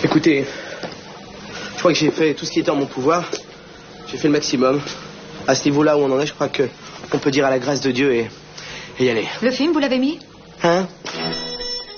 Écoutez, je crois que j'ai fait tout ce qui était en mon pouvoir. J'ai fait le maximum. À ce niveau-là où on en est, je crois que on peut dire à la grâce de Dieu et y aller. Le film, vous l'avez mis? Hein?